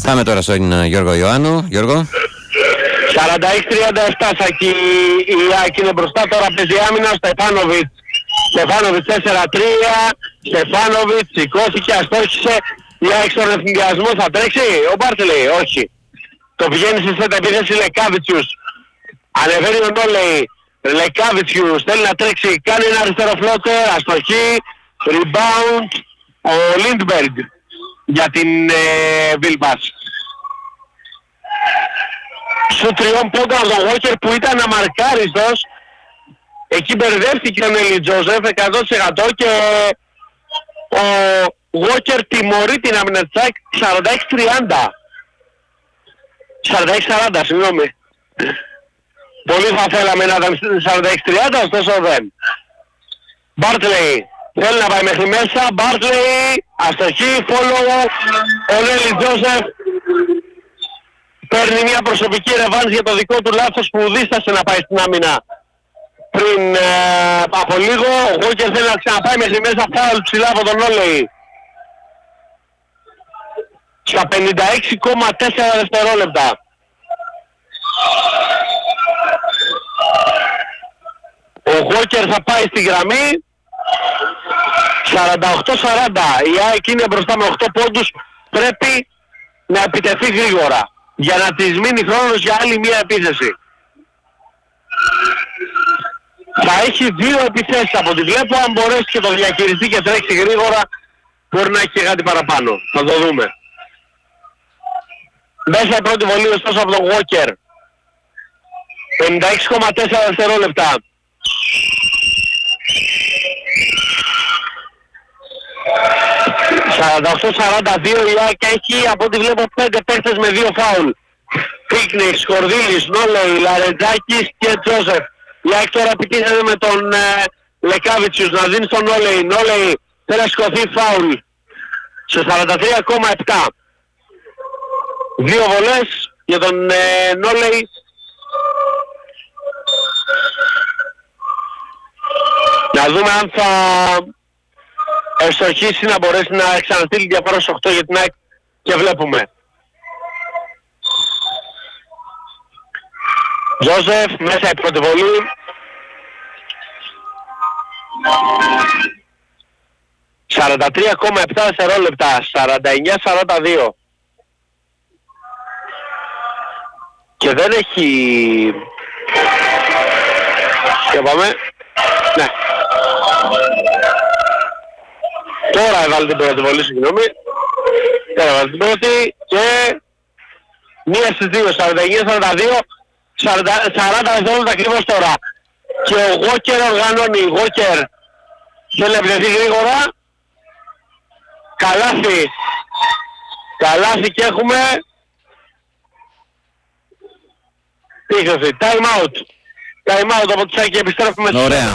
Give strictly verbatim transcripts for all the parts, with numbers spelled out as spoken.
Πάμε τώρα στον Γιώργο Ιωάννου. Γιώργο. σαράντα έξι τριάντα επτά Σακή, η ΑΕΚ είναι μπροστά, τώρα παίζει άμυνα, Στεφάνοβιτς. Στεφάνοβιτς τέσσερα τρία, Στεφάνοβιτς σηκώθηκε, αστόχησε, η ΑΕΚ στον ευθυνδιασμό θα τρέξει, ο Μπάρτλεϊ, όχι. Το πηγαίνει στη σέτα επίθεση Λεκάβιτσιους. Ανεβαίνει ο Νόλεϊ, Λεκάβιτσιους θέλει να τρέξει, κάνει ένα αριστερό φλότερ, αστοχή, rebound, ο Λίντμπεργκ για την Βίλμπας. Ε, Σου τριών πόντων από τον Walker που ήταν αμαρκάριστος. Εκεί μπερδεύτηκε ο Νέλη Τζόζεφ εκατό τοις εκατό και ο Walker τιμωρεί την άμυνα της ΑΕΚ σαράντα έξι τριάντα. σαράντα έξι σαράντα, συγγνώμη. Πολύ θα θέλαμε να ήταν σαράντα έξι τριάντα, ωστόσο δεν. Μπάρτλεϊ θέλει να πάει μέχρι μέσα. Μπάρτλεϊ, αστοχή, follow. Ο Νέλη Τζόζεφ παίρνει μια προσωπική ρεβάνς για το δικό του λάθος που δίστασε να πάει στην άμυνα πριν ε, από λίγο. Ο Walker θέλει να ξαναπάει μέχρι μέσα, φάουλ ψηλά από τον Όλεϊ. Στα πενήντα έξι κόμμα τέσσερα δευτερόλεπτα. Ο Walker θα πάει στη γραμμή. σαράντα οκτώ σαράντα. Η ΑΕΚ είναι μπροστά με οκτώ πόντους. Πρέπει να επιτεθεί γρήγορα για να της μείνει χρόνος για άλλη μία επίθεση. Θα έχει δύο επιθέσεις από ό,τι βλέπω. Αν μπορέσει και το διαχειριστεί και τρέξει γρήγορα, μπορεί να έχει και κάτι παραπάνω. Θα το δούμε. Μέσα η πρώτη βολή ωστόσο από τον Walker. πενήντα έξι κόμμα τέσσερα δευτερόλεπτα. σαράντα οκτώ σαράντα δύο, η ΑΕΚ έχει από ό,τι βλέπω πέντε παίκτες με δύο φάουλ. Πίκνικ, Σκορδίλης, Νόλεϊ, Λαρετζάκης και Τζόζεφ. Η ΑΕΚ τώρα επιτίθεται με τον ε, Λεκάβιτσιους να δίνει στον Νόλεϊ. Νόλεϊ θέλει να σηκωθεί, φάουλ. Σε σαράντα τρία κόμμα επτά. Δύο βολές για τον ε, Νόλεϊ. Να δούμε αν θα ευστοχίσει να μπορέσει να ξαναστείλει διαφορά στους οκτώ για την ΑΕΚ και βλέπουμε. Τζόζεφ μέσα η πρώτη βολή. σαράντα τρία κόμμα επτά δευτερόλεπτα. σαράντα εννιά σαράντα δύο. Και δεν έχει... Και πάμε. Ναι. Τώρα έβαλε την πρώτη βολή, συγγνώμη. Τώρα έβαλε την πρώτη και... Μία στις δύο, σαράντα εννιά σαράντα δύο. σαράντα δευτερόλεπτα ακριβώς τώρα. Και ο Walker οργανώνει. Ο Walker θέλει να επιτεθεί γρήγορα. Καλάθι. Καλάθι και έχουμε... Πίχωση. Time out. Time out από τη Σάκη, επιστρέφουμε στο... Ωραία.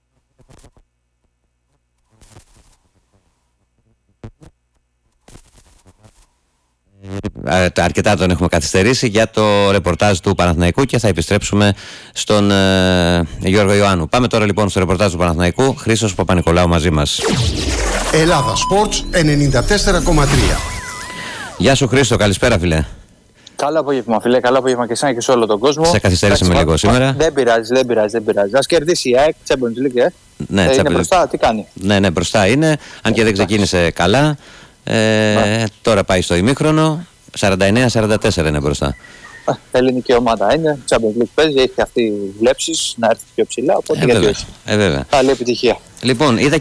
Αρκετά τον έχουμε καθυστερήσει για το ρεπορτάζ του Παναθηναϊκού και θα επιστρέψουμε στον ε, Γιώργο Ιωάννου. Πάμε τώρα λοιπόν στο ρεπορτάζ του Παναθηναϊκού. Χρήστος Παπα-Νικολάου μαζί μας. Ελλάδα Sports ενενήντα τέσσερα κόμμα τρία. Γεια σου Χρήστο, καλησπέρα φίλε. Καλό απόγευμα, φίλε. Καλό απόγευμα και εσένα και σε όλο τον κόσμο. Σε καθυστέρησαμε λίγο σήμερα. Δεν πειράζει, δεν πειράζει, δεν πειράζει. Ας κερδίσει η ΑΕΚ, Champions League, ε. Ναι, ε, είναι Champions... μπροστά, τι κάνει. Ναι, ναι, μπροστά είναι. Αν και δεν ξεκίνησε καλά. Ε, τώρα πάει στο ημίχρονο. σαράντα εννέα σαράντα τέσσερα είναι μπροστά. Α, ελληνική ομάδα είναι. Champions League παίζει, έχει αυτή βλέψεις να έρθει πιο ψηλά. Οπότε Ε, γιατί βέβαια. όχι. Ε, βέβαια. Καλή επιτυχία. Λοιπόν, είδα